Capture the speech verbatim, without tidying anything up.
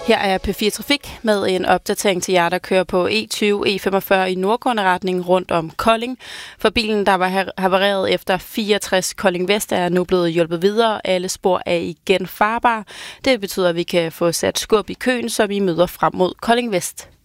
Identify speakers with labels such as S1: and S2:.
S1: Her er P fire Trafik med en opdatering til jer, der kører på E tyve E femogfyrre i nordgående retning rundt om Kolding. For bilen, der var havareret efter fireogtres Kolding Vest, er nu blevet hjulpet videre. Alle spor er igen farbare. Det betyder, at vi kan få sat skub i køen, så vi møder frem mod Kolding Vest.